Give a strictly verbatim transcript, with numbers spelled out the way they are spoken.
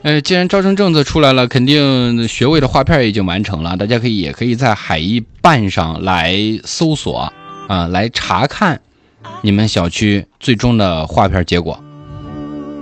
呃，既然招生政策出来了，肯定学位的划片已经完成了，大家可以也可以在海一办上来搜索啊、呃，来查看你们小区最终的划片结果。